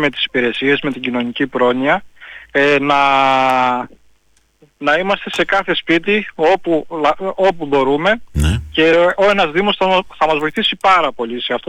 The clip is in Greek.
με τις υπηρεσίες, με την κοινωνική πρόνοια, να είμαστε σε κάθε σπίτι όπου μπορούμε, Ναι. και ο ένας Δήμος θα μας βοηθήσει πάρα πολύ σε αυτό.